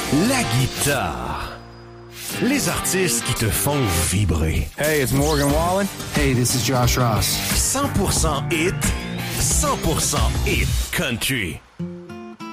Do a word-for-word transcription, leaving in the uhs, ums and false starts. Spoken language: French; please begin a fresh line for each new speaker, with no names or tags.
la guitare. Les artistes qui te font vibrer.
Hey, it's Morgan Wallen.
Hey, this is Josh Ross.
cent pour cent hit, cent pour cent hit country.